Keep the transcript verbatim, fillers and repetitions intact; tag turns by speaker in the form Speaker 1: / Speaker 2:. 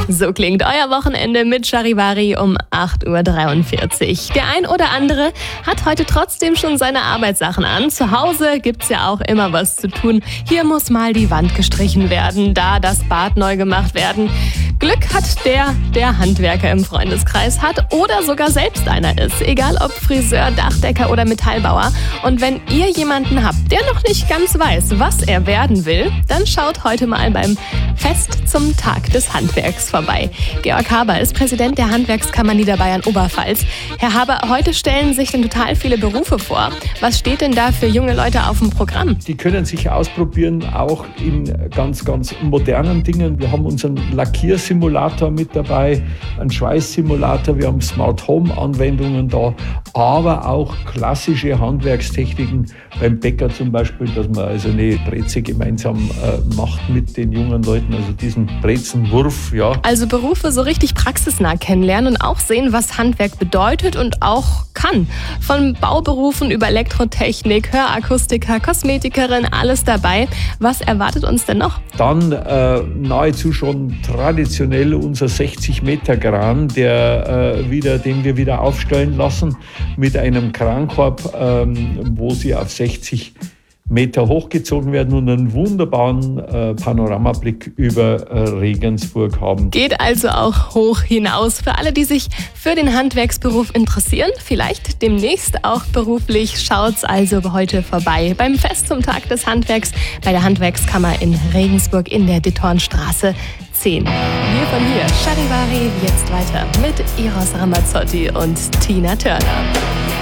Speaker 1: So klingt euer Wochenende mit Charivari um acht Uhr dreiundvierzig. Der ein oder andere hat heute trotzdem schon seine Arbeitssachen an. Zu Hause gibt's ja auch immer was zu tun. Hier muss mal die Wand gestrichen werden, da das Bad neu gemacht werden. Glück hat der, der Handwerker im Freundeskreis hat oder sogar selbst einer ist. Egal ob Friseur, Dachdecker oder Metallbauer. Und wenn ihr jemanden habt, der noch nicht ganz weiß, was er werden will, dann schaut heute mal beim Fest zum Tag des Handwerks vorbei. Georg Haber ist Präsident der Handwerkskammer Niederbayern-Oberpfalz. Herr Haber, heute stellen sich denn total viele Berufe vor. Was steht denn da für junge Leute auf dem Programm?
Speaker 2: Die können sich ausprobieren, auch in ganz, ganz modernen Dingen. Wir haben unseren Lackiersimulator mit dabei, einen Schweißsimulator, wir haben Smart Home Anwendungen da, aber auch klassische Handwerkstechniken beim Bäcker zum Beispiel, dass man also eine Breze gemeinsam äh, macht mit den jungen Leuten, also diesen Brezenwurf, ja.
Speaker 1: Also Berufe so richtig praxisnah kennenlernen und auch sehen, was Handwerk bedeutet und auch kann. Von Bauberufen über Elektrotechnik, Hörakustiker, Kosmetikerin, alles dabei. Was erwartet uns denn noch?
Speaker 2: Dann äh, nahezu schon traditionell unser sechzig Meter Kran, der äh, wieder, den wir wieder aufstellen lassen mit einem Krankorb, ähm, wo sie auf sechzig Meter hochgezogen werden und einen wunderbaren äh, Panoramablick über äh, Regensburg haben.
Speaker 1: Geht also auch hoch hinaus. Für alle, die sich für den Handwerksberuf interessieren, vielleicht demnächst auch beruflich, schaut's also heute vorbei beim Fest zum Tag des Handwerks bei der Handwerkskammer in Regensburg in der Dittornstraße zehn. Wir von hier, Charivari, jetzt weiter mit Eros Ramazzotti und Tina Turner.